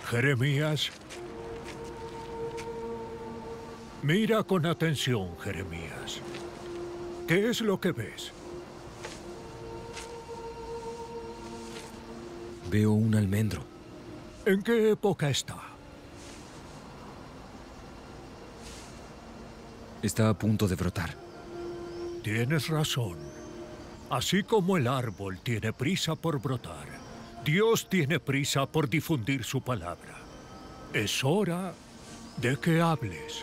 Jeremías. Mira con atención, Jeremías. ¿Qué es lo que ves? Veo un almendro. ¿En qué época está? Está a punto de brotar. Tienes razón. Así como el árbol tiene prisa por brotar, Dios tiene prisa por difundir su palabra. Es hora de que hables.